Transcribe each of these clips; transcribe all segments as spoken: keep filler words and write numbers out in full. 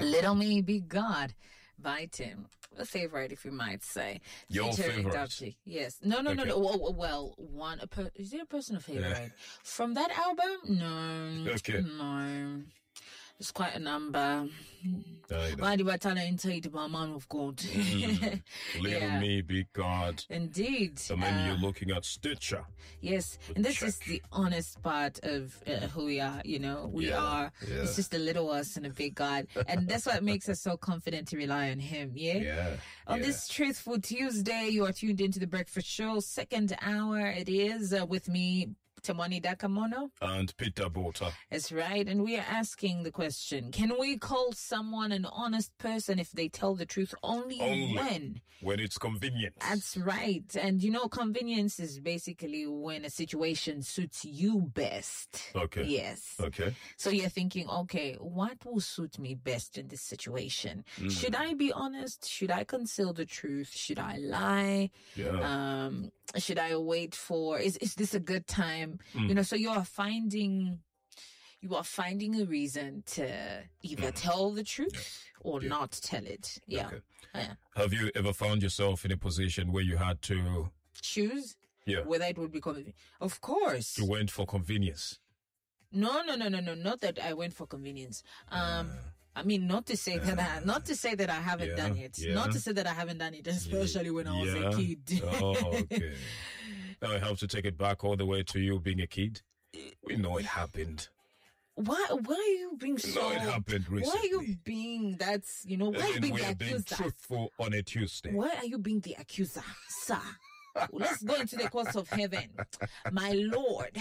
Little Me Big God by Tim. A favorite, if you might say. Your Featuring favorite? Dubsy. Yes. No, no, Okay. no, no. Well, well one, a per, is there a personal favorite? Yeah. From that album? No. Okay. No. It's quite a number. I know. Why do I tell you inside by man of God? Mm. Little Yeah. Me, Big God. Indeed. And then Uh, you're looking at Stitcher. Yes, and this Check. is the honest part of uh, who we are. You know, we Yeah, are. yeah. It's just a little us and a big God, and that's what makes us so confident to rely on Him. Yeah. Yeah. On yeah. this Truthful Tuesday, you are tuned into the Breakfast Show, second hour. It is uh, with me, Tamani Dakamono. And Peter Bota. That's right. And we are asking the question, can we call someone an honest person if they tell the truth only, Only. when? When it's convenient. That's right. And you know, convenience is basically when a situation suits you best. Okay. Yes. Okay. So you're thinking, okay, what will suit me best in this situation? Should I be honest? Should I conceal the truth? Should I lie? Yeah. Um, should I wait for, is, is this a good time? Mm. You know, so you are finding, you are finding a reason to either tell the truth or Yeah. not tell it. Yeah. Okay. Yeah. Have you ever found yourself in a position where you had to, Choose yeah, whether it would be convenient. Of course. you went for convenience? No, no, no, no, no. Not that I went for convenience. Um, I mean, not to say that I, not to say that I haven't Yeah, done it. yeah. Not to say that I haven't done it, especially when I was Yeah. a kid. Oh, okay. Now I have to take it back all the way to you being a kid. We know it happened. Why? Why are you being We so? know it happened Why are recently. you being that's you know? Why are you And being we the are being accuser? truthful on a Tuesday. Why are you being the accuser, sir? Let's go into the courts of heaven, my Lord.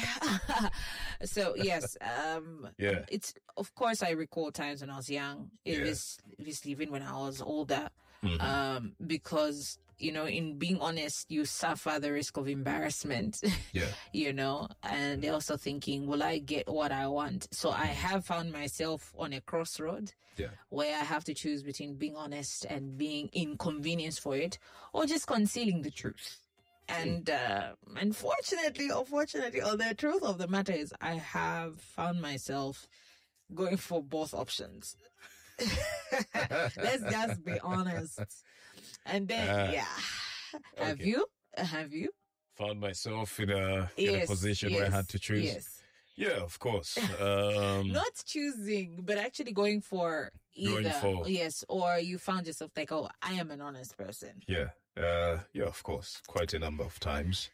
So yes, um, Yeah. it's of course I recall times when I was young. It Yeah. was obviously even when I was older, Mhm. um, because you know, in being honest, you suffer the risk of embarrassment. Yeah. You know, and they're also thinking, will I get what I want? So I have found myself on a crossroad Yeah. where I have to choose between being honest and being inconvenienced for it, or just concealing the truth. And uh, unfortunately, unfortunately, or the truth of the matter is, I have found myself going for both options. Let's just be honest. And then, Uh, yeah, have okay. you? Have you? Found myself in a, in a Yes, position where I yes, had to choose. Yes. Yeah, of course. Um, Not choosing, but actually going for either. Going for- Yes, or you found yourself like, oh, I am an honest person. yeah. Uh, yeah, of course. Quite a number of times.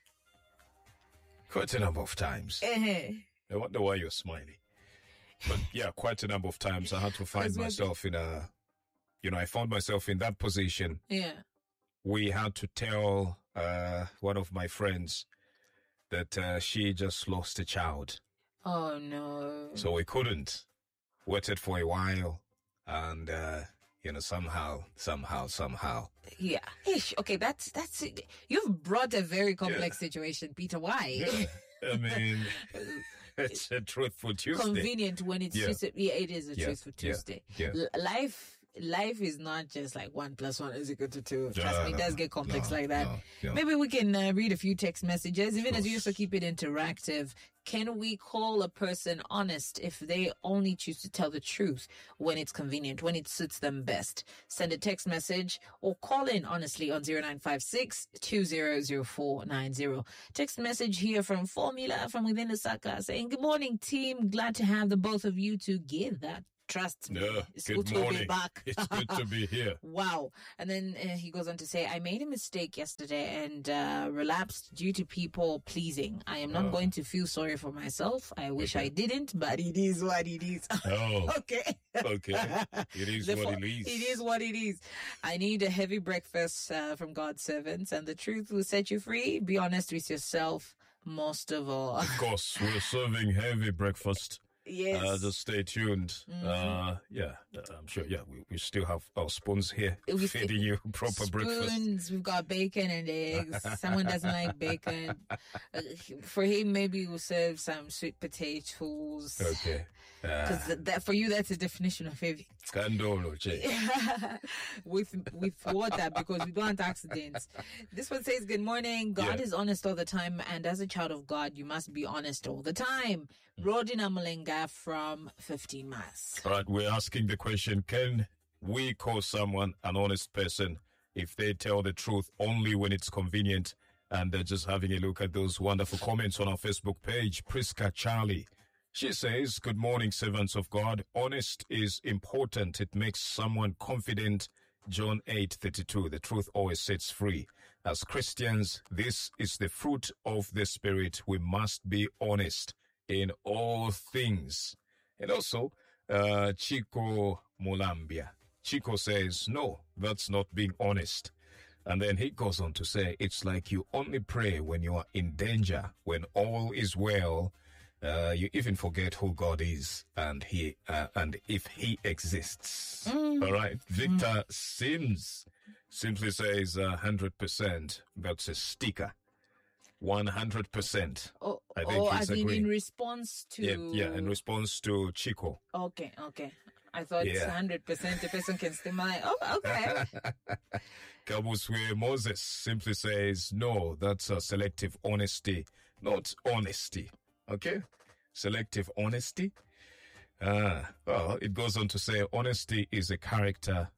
Quite a number of times. Eh. I wonder why you're smiling. But yeah, quite a number of times I had to find Because maybe- myself in a, you know, I found myself in that position. Yeah. We had to tell uh, one of my friends that uh, she just lost a child. Oh no. So we couldn't. Waited for a while. And, uh, you know, somehow, somehow, somehow. Yeah. Ish. Okay, that's that's it. You've brought a very complex situation, Peter. Why? Yeah. I mean, it's a truthful Tuesday. Convenient when it's Yeah. just a, yeah, it is a Yeah, truthful yeah, Tuesday. yeah. L- life life is not just like one plus one is equal to two. Trust No, me, it no, does get complex no, like that. no, no. Maybe we can uh, read a few text messages, even as we course. also keep it interactive. Can we call a person honest if they only choose to tell the truth when it's convenient, when it suits them best? Send a text message or call in honestly on zero nine five six, two zero zero four nine zero. Text message here from Formula from within the Saka saying, good morning, team. Glad to have the both of you together. Trust me. Yeah, It's good good to be morning. back. It's good to be here. Wow. And then uh, he goes on to say, I made a mistake yesterday and uh, relapsed due to people pleasing. I am not Oh. going to feel sorry for myself. I wish Okay. I didn't, but it is what it is. Oh, Okay. okay. It is The what fo- it is. It is what it is. I need a heavy breakfast uh, from God's servants, and the truth will set you free. Be honest with yourself, most of all. Of course, we're serving heavy breakfast. Yes. Uh, just stay tuned. Uh, yeah, uh, I'm sure. Yeah, we, we still have our spoons here We feeding you proper breakfast. Spoons, we've got bacon and eggs. Someone doesn't like bacon. Uh, for him, maybe we'll serve some sweet potatoes. Okay. Uh, Because that for you, that's a definition of heavy. Scandalo, Jay. with with water, because we don't want accidents. This one says, good morning. God Yeah. is honest all the time, and as a child of God, you must be honest all the time. Rodina Malenga from fifteen Miles. All right, we're asking the question, can we call someone an honest person if they tell the truth only when it's convenient. And uh, just having a look at those wonderful comments on our Facebook page, Priska Charlie. She says, good morning, servants of God. Honest is important. It makes someone confident. John eight thirty-two. The truth always sets free. As Christians, this is the fruit of the Spirit. We must be honest in all things. And also, uh, Chico Mulambia. Chico says, no, that's not being honest. And then he goes on to say, it's like you only pray when you are in danger. When all is well, uh, you even forget who God is and he uh, and if he exists. Mm. All right. Victor mm. Sims simply says uh, one hundred percent. That's a sticker. one hundred percent. Oh, I think oh he's I mean in response to... Yeah, yeah, in response to Chico. Okay, okay. I thought yeah. one hundred percent the person can still like, oh, okay. Kabuswe Moses simply says, no, that's a selective honesty, not honesty. Okay? Selective honesty. Ah, well, it goes on to say, honesty is a character